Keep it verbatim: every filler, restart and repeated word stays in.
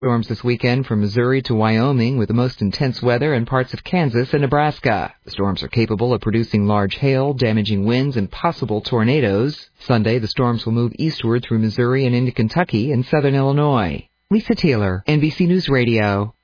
Storms this weekend from Missouri to Wyoming with the most intense weather in parts of Kansas and Nebraska. The storms are capable of producing large hail, damaging winds, and possible tornadoes. Sunday, the storms will move eastward through Missouri and into Kentucky and southern Illinois. Lisa Taylor, N B C News Radio.